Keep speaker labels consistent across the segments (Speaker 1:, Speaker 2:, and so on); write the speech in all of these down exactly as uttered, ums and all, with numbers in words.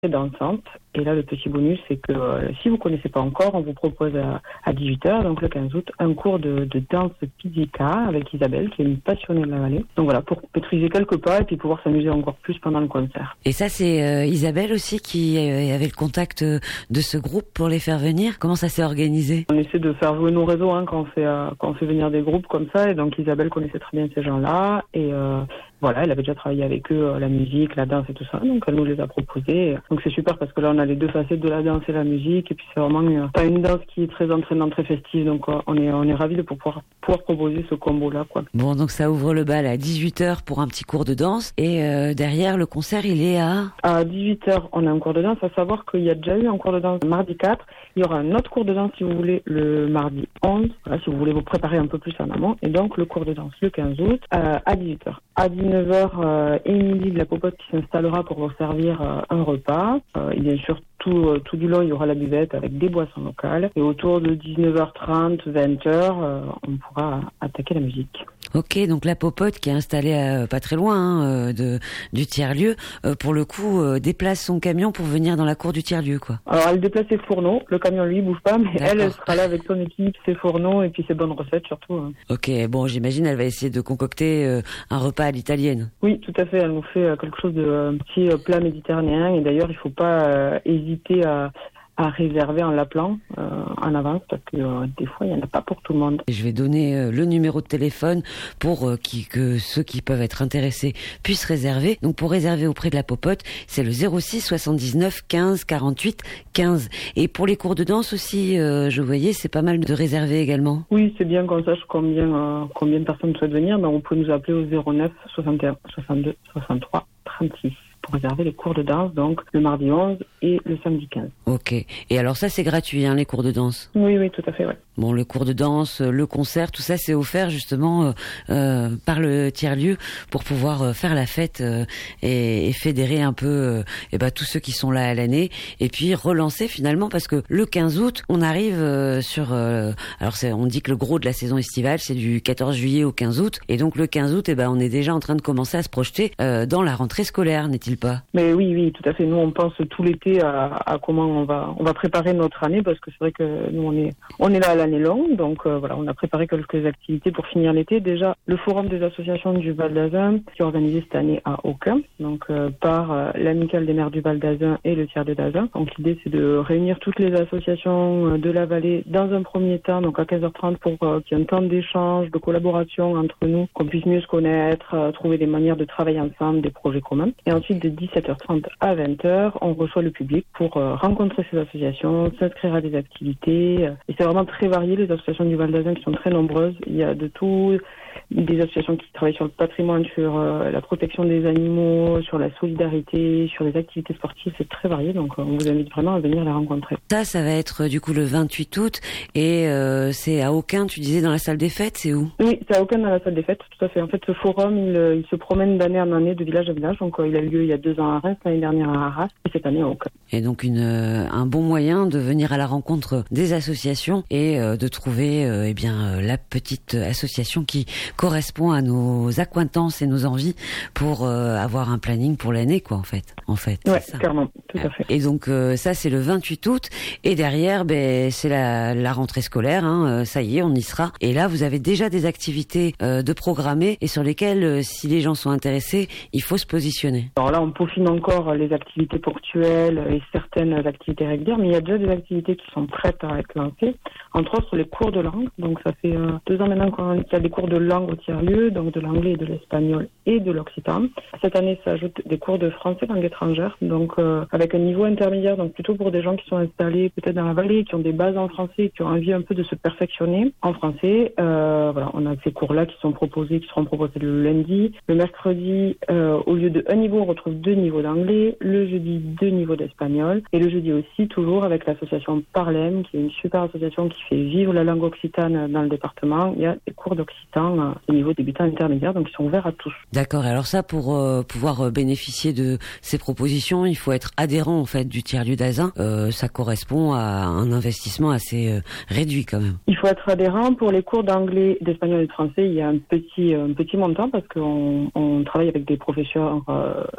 Speaker 1: dansante. Et là, le petit bonus, c'est que euh, si vous ne connaissez pas encore, on vous propose à, à dix-huit heures, donc le quinze août, un cours de, de danse pizzica avec Isabelle, qui est une passionnée de la vallée. Donc voilà, pour maîtriser quelques pas et puis pouvoir s'amuser encore plus pendant le concert.
Speaker 2: Et ça, c'est euh, Isabelle aussi qui euh, avait le contact euh, de ce groupe pour les faire venir. Comment ça s'est organisé?
Speaker 1: On essaie de faire jouer nos réseaux hein, quand, on fait, euh, quand on fait venir des groupes comme ça. Et donc Isabelle connaissait très bien ces gens-là. Et euh, voilà, elle avait déjà travaillé avec eux, euh, la musique, la danse et tout ça. Donc elle nous les a proposés. Donc c'est super parce que là, on a les deux facettes de la danse et la musique. Et puis c'est vraiment euh, pas une danse qui est très entraînante, très festive. Donc euh, on est on est ravis de pouvoir, pouvoir proposer ce combo-là, quoi.
Speaker 2: Bon, donc ça ouvre le bal à dix-huit heures pour un petit cours de danse. Et euh, derrière, le concert, il est à...
Speaker 1: À dix-huit heures, on a un cours de danse. À savoir qu'il y a déjà eu un cours de danse mardi quatre. Il y aura un autre cours de danse, si vous voulez, le mardi onze. Voilà, si vous voulez vous préparer un peu plus en amont. Et donc, le cours de danse le quinze août euh, à dix-huit heures. À dix-neuf heures, euh, Émilie de la Popote qui s'installera pour vous servir euh, un repas. Euh, et bien sûr, tout, euh, tout du long, il y aura la buvette avec des boissons locales. Et autour de dix-neuf heures trente, vingt heures, euh, on pourra attaquer la musique.
Speaker 2: Ok, donc la Popote qui est installée à, pas très loin hein, de, du tiers-lieu, euh, pour le coup, euh, déplace son camion pour venir dans la cour du tiers-lieu, quoi.
Speaker 1: Alors, elle déplace ses fourneaux. Le camion, lui, bouge pas, mais
Speaker 2: D'accord.
Speaker 1: elle, elle sera là avec son équipe, ses fourneaux et puis ses bonnes recettes, surtout. Hein.
Speaker 2: Ok, bon, j'imagine elle va essayer de concocter euh, un repas à l'italienne.
Speaker 1: Oui, tout à fait. Elle nous fait euh, quelque chose de euh, petit euh, plat méditerranéen. Et d'ailleurs, il faut pas euh, hésiter à... à réserver en l'appelant euh, en avance parce que euh, des fois il n'y en a pas pour tout le monde.
Speaker 2: Je vais donner euh, le numéro de téléphone pour euh, qui, que ceux qui peuvent être intéressés puissent réserver. Donc pour réserver auprès de la Popote, c'est le zéro six soixante-dix-neuf quinze quarante-huit quinze. Et pour les cours de danse aussi, euh, je voyais, c'est pas mal de réserver également.
Speaker 1: Oui, c'est bien qu'on sache combien, euh, combien de personnes souhaitent venir. Donc on peut nous appeler au zéro neuf soixante et un soixante-deux soixante-trois trente-six. Pour réserver les cours de danse, donc le mardi onze et le samedi quinze.
Speaker 2: Ok. Et alors ça, c'est gratuit, hein, les cours de danse?
Speaker 1: Oui, oui, tout à fait, ouais.
Speaker 2: Bon, le cours de danse, le concert, tout ça, c'est offert justement euh, euh, par le tiers-lieu pour pouvoir euh, faire la fête euh, et, et fédérer un peu euh, et ben, tous ceux qui sont là à l'année et puis relancer finalement parce que le quinze août, on arrive euh, sur... Euh, alors c'est, on dit que le gros de la saison estivale, c'est du quatorze juillet au quinze août et donc le quinze août, eh ben, on est déjà en train de commencer à se projeter euh, dans la rentrée scolaire, n'est-il pas?
Speaker 1: Mais oui, oui, tout à fait. Nous, on pense tout l'été à, à comment on va, on va préparer notre année parce que c'est vrai que nous, on est, on est là à l'année longue. Donc euh, voilà, on a préparé quelques activités pour finir l'été. Déjà, le forum des associations du Val d'Azun qui est organisé cette année à Aucun, donc euh, par euh, l'amicale des maires du Val d'Azun et le tiers-lieu d'Azun. Donc l'idée, c'est de réunir toutes les associations de la vallée dans un premier temps, donc à quinze heures trente pour euh, qu'il y ait un temps d'échange, de collaboration entre nous, qu'on puisse mieux se connaître, euh, trouver des manières de travailler ensemble, des projets communs. Et ensuite, de dix-sept heures trente à vingt heures, on reçoit le public pour euh, rencontrer ces associations, s'inscrire à des activités. Euh, et c'est vraiment très varié, les associations du Val d'Azun qui sont très nombreuses. Il y a de tout, des associations qui travaillent sur le patrimoine, sur euh, la protection des animaux, sur la solidarité, sur les activités sportives. C'est très varié, donc euh, on vous invite vraiment à venir les rencontrer.
Speaker 2: Ça, ça va être euh, du coup le vingt-huit août et euh, c'est à Aucun, tu disais, dans la salle des fêtes, c'est où?
Speaker 1: Oui, c'est à Aucun dans la salle des fêtes, tout à fait. En fait, ce forum, il, il se promène d'année en année, de village à village. Donc euh, il a eu lieu il y a deux ans à Reims, l'année dernière à Arras et cette année à Aucun.
Speaker 2: Et donc une, euh, un bon moyen de venir à la rencontre des associations et euh, de trouver euh, eh bien euh, la petite association qui correspond à nos accointances et nos envies pour euh, avoir un planning pour l'année, quoi, en fait. En fait,
Speaker 1: ouais,
Speaker 2: c'est ça.
Speaker 1: Clairement, tout à fait.
Speaker 2: Et donc euh, ça, c'est le vingt-huit août et derrière, ben c'est la, la rentrée scolaire. Hein, euh, ça y est, on y sera. Et là, vous avez déjà des activités euh, de programmer et sur lesquelles, euh, si les gens sont intéressés, il faut se positionner.
Speaker 1: Alors là, on peaufine encore les activités ponctuelles et certaines activités régulières, mais il y a déjà des activités qui sont prêtes à être lancées. Entre autres, les cours de langue. Donc ça fait euh, deux ans maintenant qu'il y a des cours de langue au tiers-lieu, donc de l'anglais et de l'espagnol et de l'occitan. Cette année, s'ajoutent des cours de français langue étrangère, donc euh, avec un niveau intermédiaire, donc plutôt pour des gens qui sont installés peut-être dans la vallée, qui ont des bases en français, qui ont envie un peu de se perfectionner en français. Euh, voilà, on a ces cours-là qui sont proposés, qui seront proposés le lundi. Le mercredi, euh, au lieu de un niveau, on retrouve deux niveaux d'anglais. Le jeudi, deux niveaux d'espagnol. Et le jeudi aussi, toujours avec l'association Parlem, qui est une super association qui fait vivre la langue occitane dans le département. Il y a des cours d'occitan euh, au niveau débutant intermédiaire, donc ils sont ouverts à tous.
Speaker 2: D'accord. Alors ça, pour euh, pouvoir euh, bénéficier de ces propositions, il faut être adhérent en fait du tiers-lieu d'Azun. Euh, ça correspond à un investissement assez euh, réduit quand même.
Speaker 1: Il faut être adhérent. Pour les cours d'anglais, d'espagnol et de français, il y a un petit, un petit montant parce qu'on on travaille avec des professeurs euh,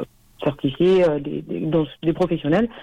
Speaker 1: certifiés, euh, des, des, des professionnels